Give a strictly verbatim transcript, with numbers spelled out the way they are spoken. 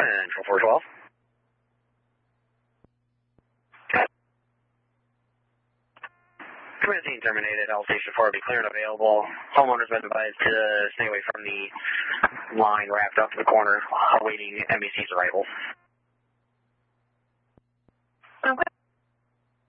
Central four twelve. Command scene terminated. All station four will be clear and available. Homeowners been advised to stay away from the line wrapped up to the corner, awaiting M E C's arrival. Okay.